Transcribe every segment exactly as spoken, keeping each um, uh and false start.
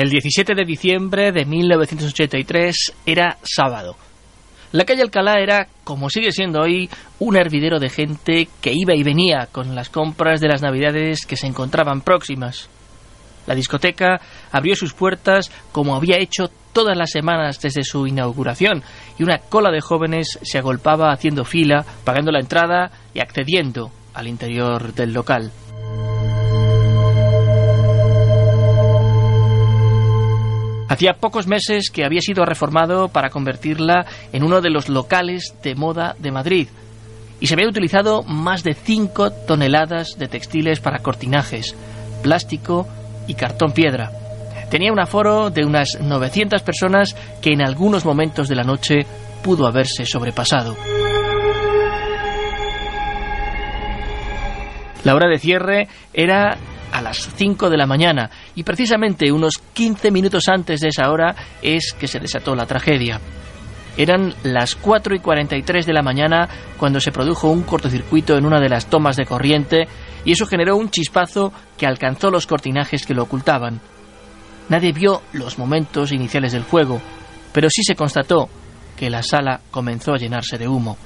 El diecisiete de diciembre de mil novecientos ochenta y tres era sábado. La calle Alcalá era, como sigue siendo hoy, un hervidero de gente que iba y venía con las compras de las Navidades que se encontraban próximas. La discoteca abrió sus puertas como había hecho todas las semanas desde su inauguración, y una cola de jóvenes se agolpaba haciendo fila, pagando la entrada y accediendo al interior del local. Hacía pocos meses que había sido reformado para convertirla en uno de los locales de moda de Madrid, y se había utilizado más de cinco toneladas de textiles para cortinajes, plástico y cartón piedra. Tenía un aforo de unas novecientas personas que en algunos momentos de la noche pudo haberse sobrepasado. La hora de cierre era a las cinco de la mañana, y precisamente unos quince minutos antes de esa hora es que se desató la tragedia. Eran las cuatro y cuarenta y tres de la mañana cuando se produjo un cortocircuito en una de las tomas de corriente, y eso generó un chispazo que alcanzó los cortinajes que lo ocultaban. Nadie vio los momentos iniciales del fuego, pero sí se constató que la sala comenzó a llenarse de humo.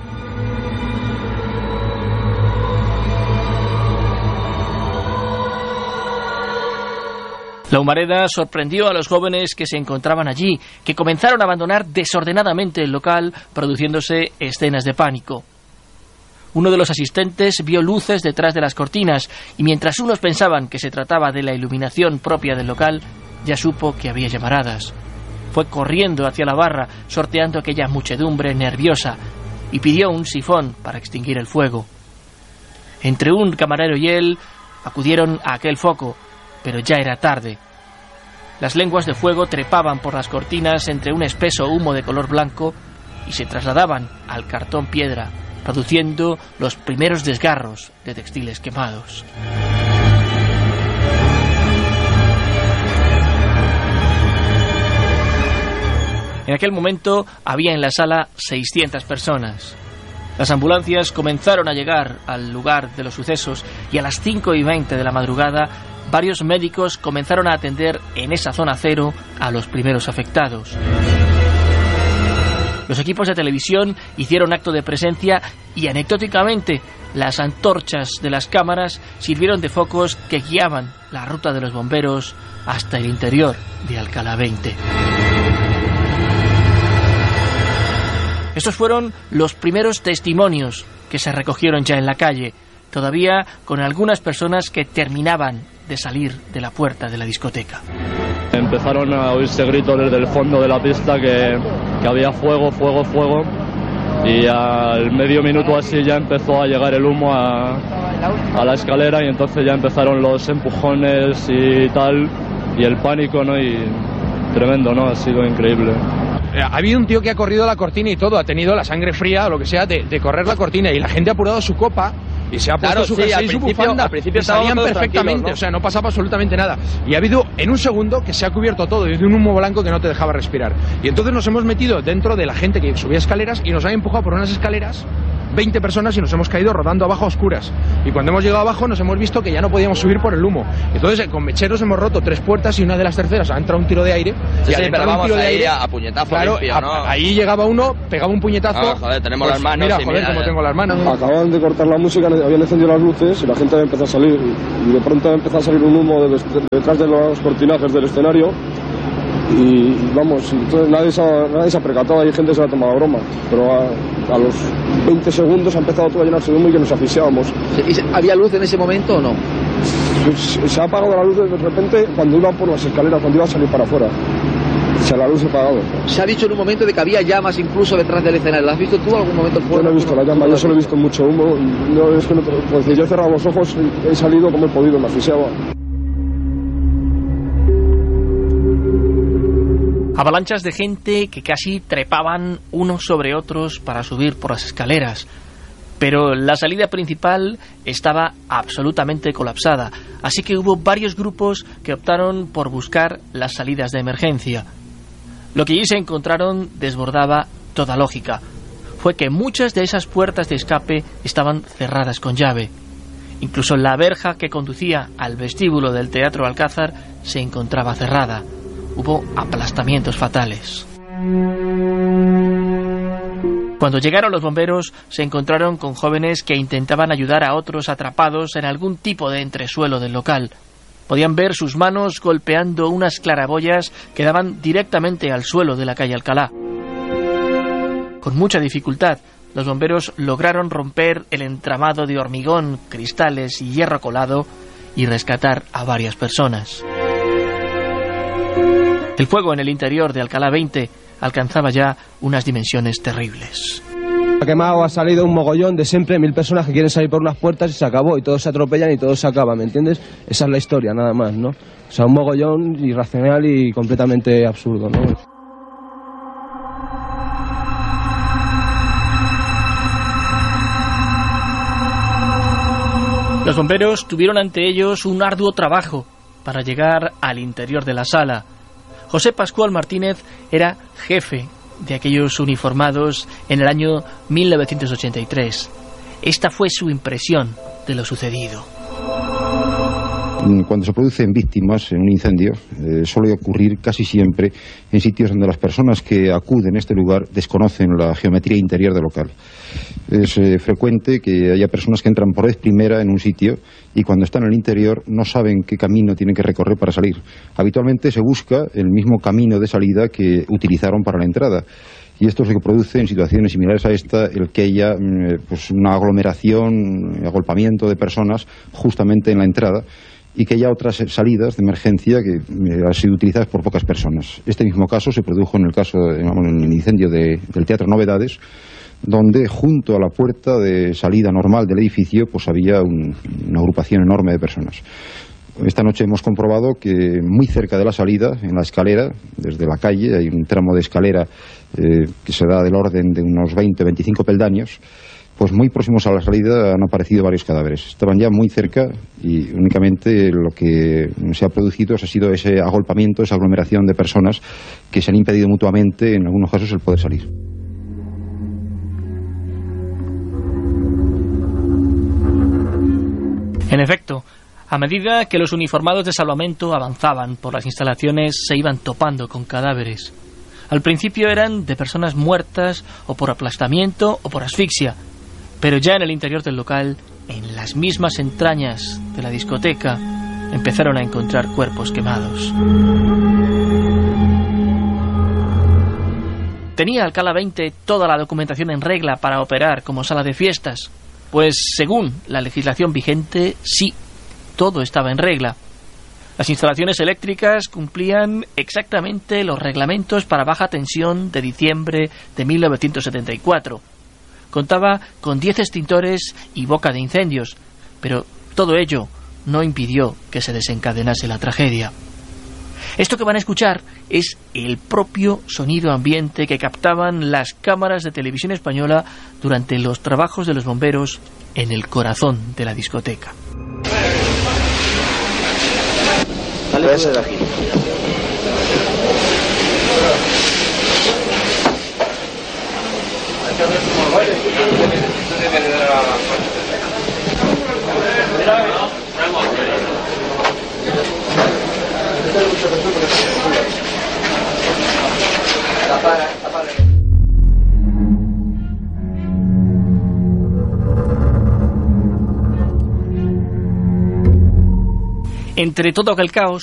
La humareda sorprendió a los jóvenes que se encontraban allí, que comenzaron a abandonar desordenadamente el local, produciéndose escenas de pánico. Uno de los asistentes vio luces detrás de las cortinas, y mientras unos pensaban que se trataba de la iluminación propia del local, ya supo que había llamaradas. Fue corriendo hacia la barra, sorteando aquella muchedumbre nerviosa, y pidió un sifón para extinguir el fuego. Entre un camarero y él acudieron a aquel foco, pero ya era tarde. Las lenguas de fuego trepaban por las cortinas entre un espeso humo de color blanco y se trasladaban al cartón piedra, produciendo los primeros desgarros de textiles quemados. En aquel momento había en la sala seiscientas personas. Las ambulancias comenzaron a llegar al lugar de los sucesos, y a las cinco y veinte de la madrugada varios médicos comenzaron a atender en esa zona cero a los primeros afectados. Los equipos de televisión hicieron acto de presencia y, anecdóticamente, las antorchas de las cámaras sirvieron de focos que guiaban la ruta de los bomberos hasta el interior de Alcalá veinte. Estos fueron los primeros testimonios que se recogieron ya en la calle, todavía con algunas personas que terminaban de salir de la puerta de la discoteca. Empezaron a oírse gritos desde el fondo de la pista que, que había fuego, fuego, fuego, y al medio minuto así ya empezó a llegar el humo a, a la escalera, y entonces ya empezaron los empujones y tal, y el pánico, ¿no? Y tremendo, ¿no? Ha sido increíble. Ha habido un tío que ha corrido la cortina y todo, ha tenido la sangre fría o lo que sea de, de correr la cortina, y la gente ha apurado su copa y se ha puesto claro, su sí, jersey y su bufanda, al principio y salían perfectamente, ¿no? O sea, no pasaba absolutamente nada. Y ha habido en un segundo que se ha cubierto todo y de un humo blanco que no te dejaba respirar. Y entonces nos hemos metido dentro de la gente que subía escaleras y nos han empujado por unas escaleras veinte personas y nos hemos caído rodando abajo a oscuras. Y cuando hemos llegado abajo nos hemos visto que ya no podíamos subir por el humo. Entonces con mecheros hemos roto tres puertas y una de las terceras ha entrado un tiro de aire. Sí, y sí, pero vamos un tiro ahí de aire, a puñetazo claro, limpio, ¿no? A, ahí llegaba uno, pegaba un puñetazo. Ah, joder, tenemos pues, las manos. Mira, sí, joder, mira, como ya. tengo las manos. Acababan de cortar la música, habían encendido las luces y la gente había empezado a salir. Y de pronto ha empezado a salir un humo de, de, detrás de los cortinajes del escenario. Y vamos, entonces nadie se, ha, nadie se ha percatado, hay gente que se la ha tomado a broma, pero a, a los veinte segundos ha empezado todo a llenarse de humo y que nos asfixiábamos. ¿Había luz en ese momento o no? Se, se ha apagado la luz de repente cuando iban por las escaleras, cuando iba a salir para afuera. Se la luz se ha apagado. Se ha dicho en un momento de que había llamas incluso detrás del escenario. ¿Lo has visto tú en algún momento? Yo no he visto la llama, yo solo he visto mucho humo. No, es que no, pues yo he cerrado los ojos y he salido como he podido, me asfixiaba. Avalanchas de gente que casi trepaban unos sobre otros para subir por las escaleras. Pero la salida principal estaba absolutamente colapsada, así que hubo varios grupos que optaron por buscar las salidas de emergencia. Lo que allí se encontraron desbordaba toda lógica. Fue que muchas de esas puertas de escape estaban cerradas con llave. Incluso la verja que conducía al vestíbulo del Teatro Alcázar se encontraba cerrada. Hubo aplastamientos fatales. Cuando llegaron los bomberos, se encontraron con jóvenes que intentaban ayudar a otros atrapados en algún tipo de entresuelo del local. Podían ver sus manos golpeando unas claraboyas que daban directamente al suelo de la calle Alcalá. Con mucha dificultad, los bomberos lograron romper el entramado de hormigón, cristales y hierro colado y rescatar a varias personas. El fuego en el interior de Alcalá veinte alcanzaba ya unas dimensiones terribles. Ha quemado, ha salido un mogollón de siempre, mil personas que quieren salir por unas puertas y se acabó, y todos se atropellan y todo se acaba, ¿me entiendes? Esa es la historia, nada más, ¿no? O sea, un mogollón irracional y completamente absurdo, ¿no? Los bomberos tuvieron ante ellos un arduo trabajo para llegar al interior de la sala. José Pascual Martínez era jefe de aquellos uniformados en el año mil novecientos ochenta y tres. Esta fue su impresión de lo sucedido. Cuando se producen víctimas en un incendio, eh, suele ocurrir casi siempre en sitios donde las personas que acuden a este lugar desconocen la geometría interior del local. Es eh, frecuente que haya personas que entran por vez primera en un sitio y cuando están en el interior no saben qué camino tienen que recorrer para salir. Habitualmente se busca el mismo camino de salida que utilizaron para la entrada. Y esto es lo que produce en situaciones similares a esta el que haya pues, una aglomeración, un agolpamiento de personas justamente en la entrada, y que haya otras salidas de emergencia que eh, han sido utilizadas por pocas personas. Este mismo caso se produjo en el caso, digamos, en el incendio de, del Teatro Novedades, donde junto a la puerta de salida normal del edificio pues había un, una agrupación enorme de personas. Esta noche hemos comprobado que muy cerca de la salida, en la escalera, desde la calle, hay un tramo de escalera eh, que se da del orden de unos veinte a veinticinco peldaños, pues muy próximos a la salida han aparecido varios cadáveres. Estaban ya muy cerca y únicamente lo que se ha producido ha sido ese agolpamiento, esa aglomeración de personas que se han impedido mutuamente, en algunos casos, el poder salir. En efecto, a medida que los uniformados de salvamento avanzaban por las instalaciones, se iban topando con cadáveres. Al principio eran de personas muertas o por aplastamiento o por asfixia, pero ya en el interior del local, en las mismas entrañas de la discoteca, empezaron a encontrar cuerpos quemados. ¿Tenía Alcalá veinte toda la documentación en regla para operar como sala de fiestas? Pues según la legislación vigente, sí, todo estaba en regla. Las instalaciones eléctricas cumplían exactamente los reglamentos para baja tensión de diciembre de mil novecientos setenta y cuatro. Contaba con diez extintores y boca de incendios, pero todo ello no impidió que se desencadenase la tragedia. Esto que van a escuchar es el propio sonido ambiente que captaban las cámaras de televisión española durante los trabajos de los bomberos en el corazón de la discoteca. Dale pues de aquí. Entre todo aquel caos,